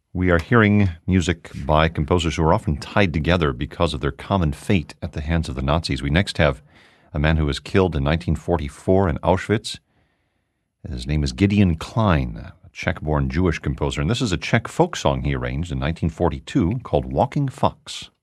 We are hearing music by composers who are often tied together because of their common fate at the hands of the Nazis. We next have a man who was killed in 1944 in Auschwitz. His name is Gideon Klein, a Czech-born Jewish composer, and this is a Czech folk song he arranged in 1942 called Walking Fox.